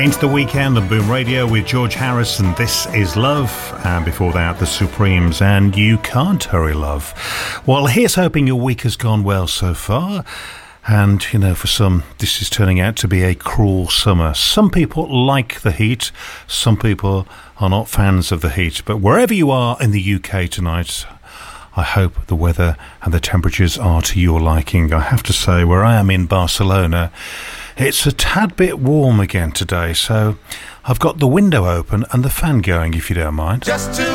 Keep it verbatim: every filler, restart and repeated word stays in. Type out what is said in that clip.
Into the weekend on Boom Radio with George Harrison. This is Love, and before that, The Supremes and You Can't Hurry Love. Well, here's hoping your week has gone well so far. And, you know, for some, this is turning out to be a cruel summer. Some people like the heat. Some people are not fans of the heat. But wherever you are in the U K tonight, I hope the weather and the temperatures are to your liking. I have to say, where I am in Barcelona, it's a tad bit warm again today. So I've got the window open and the fan going, if you don't mind. Just to